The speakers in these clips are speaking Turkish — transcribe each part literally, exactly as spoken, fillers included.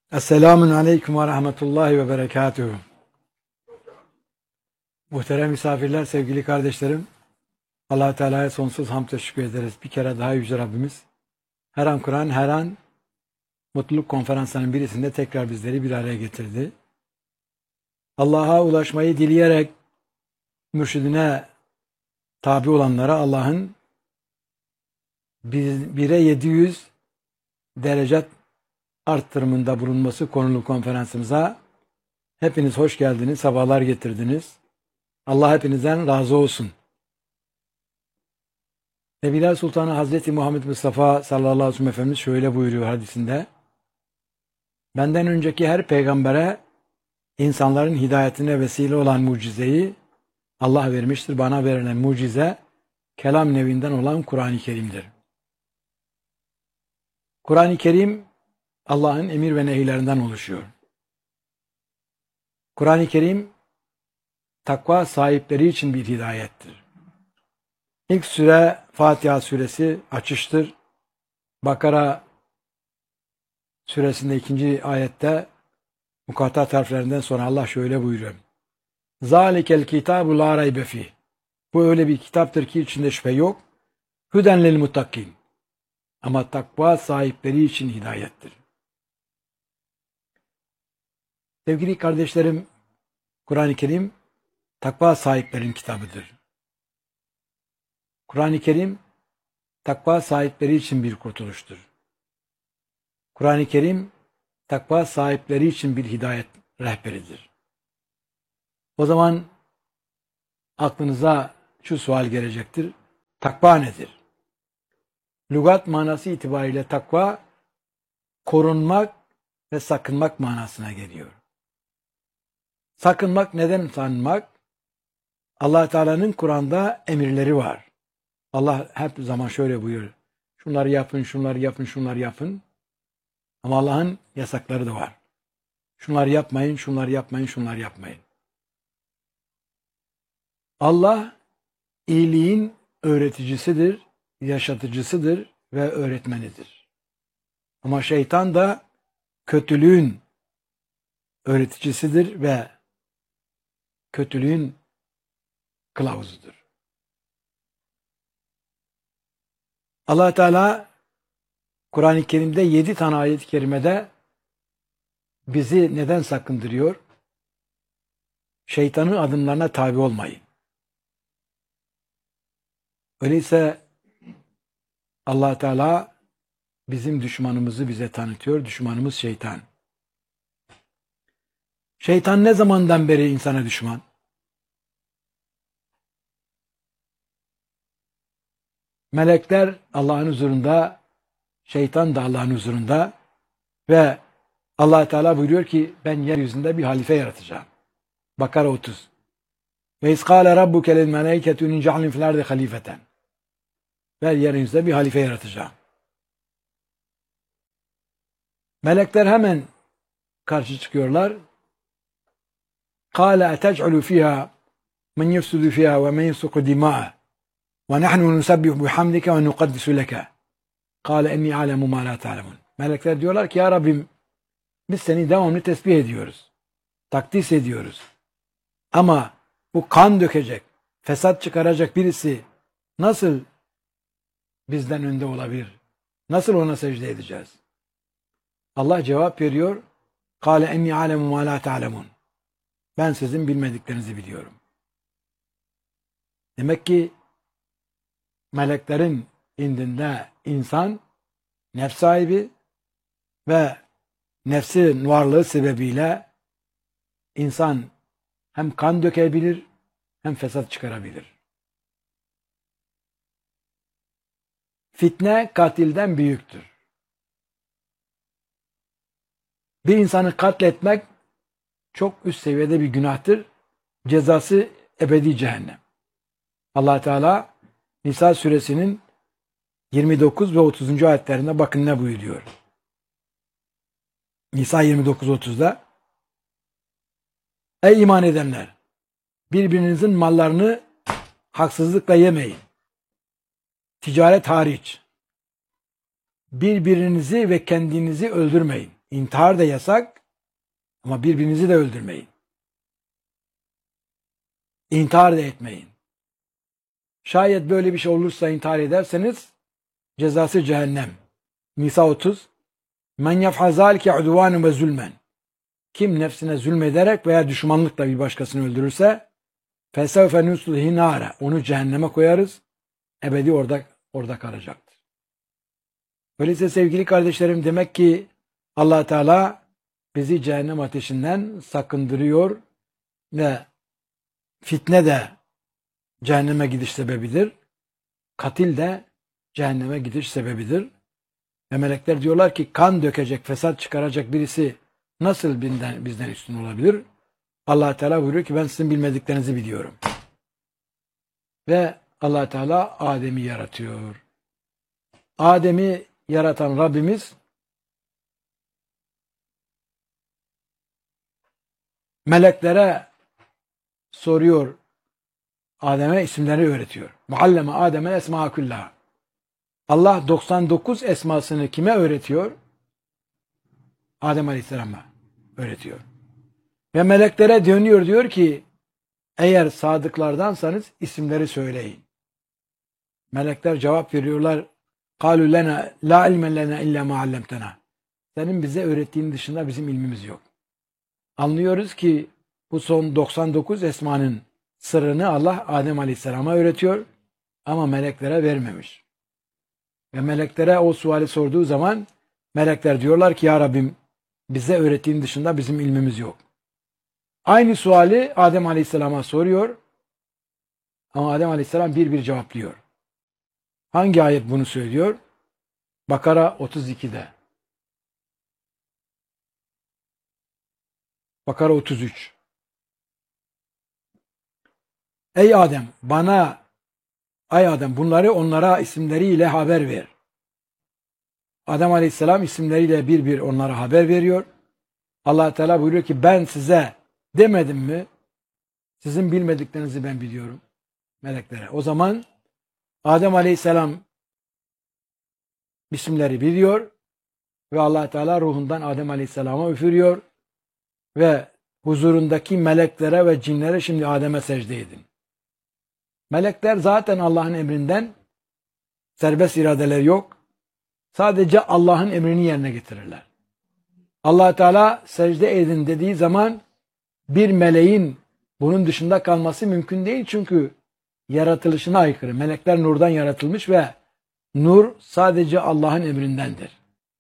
Esselamun Aleyküm ve Rahmetullahi ve Berekatuhu. Muhterem misafirler, sevgili kardeşlerim, Allah-u Teala'ya sonsuz hamd ve şükür ederiz. Bir kere daha Yüce Rabbimiz her an Kur'an, her an mutluluk konferanslarının birisinde tekrar bizleri bir araya getirdi. Allah'a ulaşmayı dileyerek mürşidine tabi olanlara Allah'ın bire yedi yüz derece arttırımında bulunması konulu konferansımıza hepiniz hoş geldiniz, sabahlar getirdiniz. Allah hepinizden razı olsun. Nebiler Sultanı Hazreti Muhammed Mustafa sallallahu aleyhi ve sellem Efendimiz şöyle buyuruyor hadisinde: benden önceki her peygambere insanların hidayetine vesile olan mucizeyi Allah vermiştir. Bana verilen mucize kelam nevinden olan Kur'an-ı Kerim'dir. Kur'an-ı Kerim Allah'ın emir ve nehiylerinden oluşuyor. Kur'an-ı Kerim takva sahipleri için bir hidayettir. İlk sure Fatiha suresi açıştır. Bakara suresinde ikinci ayette mukatat harflerinden sonra Allah şöyle buyuruyor: Zalikel kitabu la raybe fih. Bu öyle bir kitaptır ki içinde şüphe yok. Hüden lil muttakin. Ama takva sahipleri için hidayettir. Sevgili kardeşlerim, Kur'an-ı Kerim takva sahiplerin kitabıdır. Kur'an-ı Kerim takva sahipleri için bir kurtuluştur. Kur'an-ı Kerim takva sahipleri için bir hidayet rehberidir. O zaman aklınıza şu sual gelecektir: takva nedir? Lügat manası itibariyle takva korunmak ve sakınmak manasına geliyor. Sakınmak, neden sakınmak? Allah Teala'nın Kur'an'da emirleri var. Allah hep zaman şöyle buyuruyor: şunları yapın, şunları yapın, şunları yapın. Ama Allah'ın yasakları da var. Şunları yapmayın, şunları yapmayın, şunları yapmayın. Allah iyiliğin öğreticisidir, yaşatıcısıdır ve öğretmenidir. Ama şeytan da kötülüğün öğreticisidir ve kötülüğün kılavuzudur. Allah Teala Kur'an-ı Kerim'de yedi tane ayet-i kerimede bizi neden sakındırıyor? Şeytanın adımlarına tabi olmayın. Öyleyse Allah Teala bizim düşmanımızı bize tanıtıyor. Düşmanımız şeytan. Şeytan ne zamandan beri insana düşman? Melekler Allah'ın huzurunda, şeytan da Allah'ın huzurunda ve Allah Teala buyuruyor ki ben yeryüzünde bir halife yaratacağım. Bakara otuz. Ve iskâle rabbuke lil melâiketü ninca'lin fil ardı halifeten. Ben yeryüzünde bir halife yaratacağım. Melekler hemen karşı çıkıyorlar. قال أتجعل فيها من يفسد فيها ومن يسفك دماء ونحن نسبح بحمدك ونقدس لك قال إني أعلم ما لا تعلمون. Melekler diyorlar ki ya Rabbim biz seni devamlı tesbih ediyoruz. Takdis ediyoruz. Ama bu kan dökecek, fesat çıkaracak birisi nasıl bizden önde olabilir? Nasıl ona secde edeceğiz? Allah cevap veriyor. قال إني أعلم ما لا تعلمون. Ben sizin bilmediklerinizi biliyorum. Demek ki meleklerin indinde insan nefs sahibi ve nefsin varlığı sebebiyle insan hem kan dökebilir hem fesat çıkarabilir. Fitne katilden büyüktür. Bir insanı katletmek çok üst seviyede bir günahtır. Cezası ebedi cehennem. Allah Teala Nisa suresinin yirmi dokuz ve otuzuncu ayetlerinde bakın ne buyuruyor. Nisa yirmi dokuz otuzda Ey iman edenler! Birbirinizin mallarını haksızlıkla yemeyin. Ticaret hariç. Birbirinizi ve kendinizi öldürmeyin. intihar da yasak ama birbirinizi de öldürmeyin. İntihar da etmeyin. Şayet böyle bir şey olursa intihar ederseniz cezası cehennem. Nisa otuz. Men yef'al zâlike udvânen ve zulmen. Kim nefsine zulmederek veya düşmanlıkla bir başkasını öldürürse fesevfe nuslihi nâre. Onu cehenneme koyarız. Ebedi orada orada kalacaktır. Öyleyse sevgili kardeşlerim, demek ki Allah Teala bizi cehennem ateşinden sakındırıyor ve fitne de cehenneme gidiş sebebidir. Katil de cehenneme gidiş sebebidir. Ve melekler diyorlar ki kan dökecek, fesat çıkaracak birisi nasıl bizden, bizden üstün olabilir? Allah Teala buyuruyor ki ben sizin bilmediklerinizi biliyorum. Ve Allah Teala Adem'i yaratıyor. Adem'i yaratan Rabbimiz meleklere soruyor. Adem'e isimleri öğretiyor. Mualleme Adem'e esma kullaha. Allah doksan dokuz esmasını kime öğretiyor? Adem Aleyhisselam'a öğretiyor. Ve meleklere dönüyor, diyor ki eğer sadıklardansanız isimleri söyleyin. Melekler cevap veriyorlar. قَالُوا لَنَا لَا عِلْمًا لَنَا اِلَّا مَا عَلَّمْتَنَا. Senin bize öğrettiğin dışında bizim ilmimiz yok. Anlıyoruz ki bu son doksan dokuz esmanın sırrını Allah Adem Aleyhisselam'a öğretiyor ama meleklere vermemiş. Ve meleklere o suali sorduğu zaman melekler diyorlar ki ya Rabbim bize öğrettiğin dışında bizim ilmimiz yok. Aynı suali Adem Aleyhisselam'a soruyor ama Adem Aleyhisselam bir bir cevaplıyor. Hangi ayet bunu söylüyor? Bakara otuz ikide. Bakara otuz üç. Ey Adem bana, ey Adem bunları onlara isimleriyle haber ver. Adem Aleyhisselam isimleriyle bir bir onlara haber veriyor. Allah Teala buyuruyor ki ben size demedim mi? Sizin bilmediklerinizi ben biliyorum meleklere. O zaman Adem Aleyhisselam isimleri biliyor ve Allah Teala ruhundan Adem Aleyhisselam'a üfürüyor ve huzurundaki meleklere ve cinlere şimdi Adem'e secde edin. Melekler zaten Allah'ın emrinden, serbest iradeleri yok. Sadece Allah'ın emrini yerine getirirler. Allah Teala secde edin dediği zaman bir meleğin bunun dışında kalması mümkün değil çünkü yaratılışına aykırı. Melekler nurdan yaratılmış ve nur sadece Allah'ın emrindendir.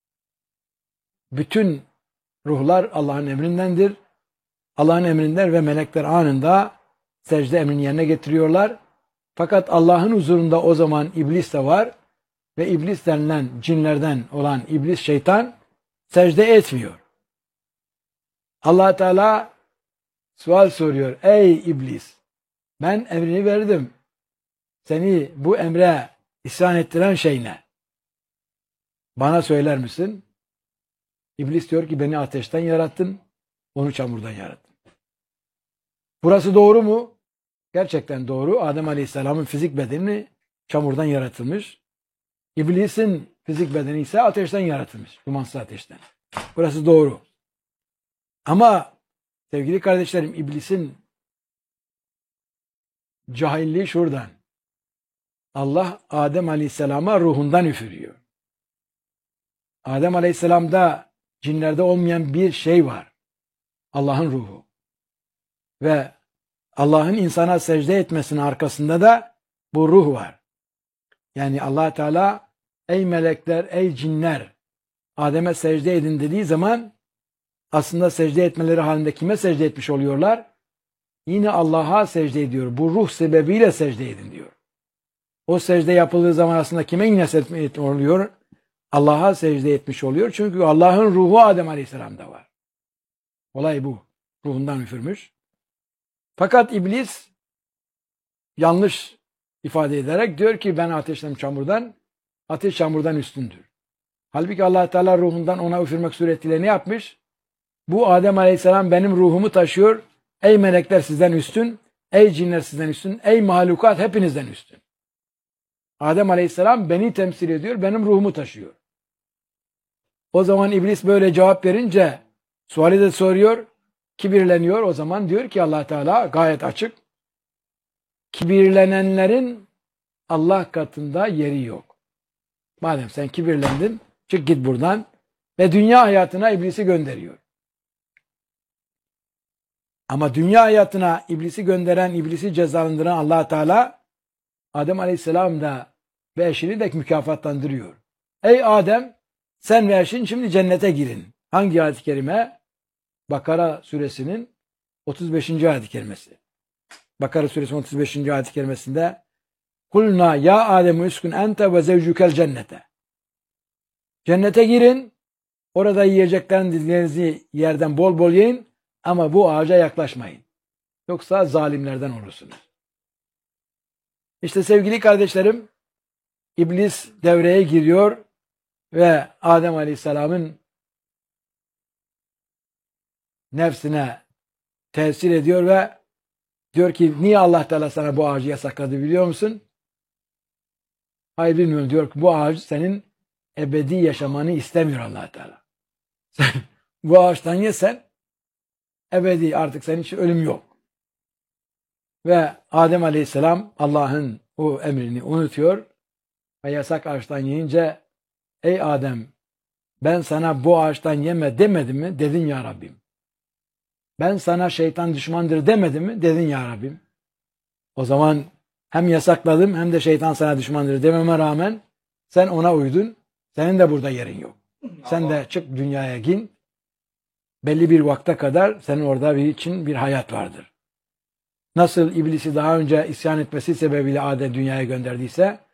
Bütün ruhlar Allah'ın emrindendir. Allah'ın emrinden ve melekler anında secde emrini yerine getiriyorlar. Fakat Allah'ın huzurunda o zaman iblis de var ve iblis denilen cinlerden olan iblis şeytan secde etmiyor. Allah Teala sual soruyor. Ey iblis, ben emrini verdim. Seni bu emre isyan ettiren şey ne? Bana söyler misin? İblis diyor ki beni ateşten yarattın, onu çamurdan yarattın. Burası doğru mu? Gerçekten doğru. Adem Aleyhisselam'ın fizik bedeni çamurdan yaratılmış. İblisin fizik bedeni ise ateşten yaratılmış. Dumansız ateşten. Burası doğru. Ama sevgili kardeşlerim, iblisin cahilliği şuradan. Allah Adem Aleyhisselam'a ruhundan üfürüyor. Adem Aleyhisselam'da cinlerde olmayan bir şey var. Allah'ın ruhu. Ve Allah'ın insana secde etmesinin arkasında da bu ruh var. Yani Allah Teala ey melekler, ey cinler Adem'e secde edin dediği zaman aslında secde etmeleri halinde kime secde etmiş oluyorlar? Yine Allah'a secde ediyor. Bu ruh sebebiyle secde edin diyor. O secde yapıldığı zaman aslında kime yine secde etmiş oluyor? Allah'a secde etmiş oluyor. Çünkü Allah'ın ruhu Adem Aleyhisselam'da var. Olay bu. Ruhundan üfürmüş. Fakat iblis yanlış ifade ederek diyor ki ben ateşten çamurdan, ateş çamurdan üstündür. Halbuki Allah Teala ruhundan ona üfürmek suretiyle ne yapmış? Bu Adem Aleyhisselam benim ruhumu taşıyor. Ey melekler sizden üstün, ey cinler sizden üstün, ey mahlukat hepinizden üstün. Adem Aleyhisselam beni temsil ediyor, benim ruhumu taşıyor. O zaman iblis böyle cevap verince suali de soruyor, kibirleniyor. O zaman diyor ki Allah Teala gayet açık. Kibirlenenlerin Allah katında yeri yok. Madem sen kibirlendin, çık git buradan ve dünya hayatına iblisi gönderiyor. Ama dünya hayatına iblisi gönderen, iblisi cezalandıran Allah Teala Adem Aleyhisselam da ve eşini de mükafatlandırıyor. Ey Adem, sen ve eşin şimdi cennete girin. Hangi ayet-i kerime? Bakara suresinin otuz beşinci ayet-i kerimesi. Bakara suresinin otuz beşinci ayet-i kerimesinde Kulna ya Adem uskun ente ve zevcukel cennete. Cennete girin. Orada yiyeceklerin dillerinizi yerden bol bol yiyin ama bu ağaca yaklaşmayın. Yoksa zalimlerden olursunuz. İşte sevgili kardeşlerim, iblis devreye giriyor ve Adem Aleyhisselam'ın nefsine tesir ediyor ve diyor ki niye Allah Teala sana bu ağacı yasakladı biliyor musun? Hayır bilmiyorum diyor ki bu ağaç senin ebedi yaşamanı istemiyor Allah Teala. Sen bu ağaçtan yesen ebedi artık senin için ölüm yok. Ve Adem Aleyhisselam Allah'ın o emrini unutuyor ve yasak ağaçtan yiyince ey Adem ben sana bu ağaçtan yeme demedim mi? Dedin ya Rabbim. Ben sana şeytan düşmandır demedim mi? Dedin ya Rabbim. O zaman hem yasakladım hem de şeytan sana düşmandır dememe rağmen sen ona uydun. Senin de burada yerin yok. Sen de çık dünyaya gin. Belli bir vakte kadar senin orada bir için bir hayat vardır. Nasıl iblisi daha önce isyan etmesi sebebiyle Adem dünyaya gönderdiyse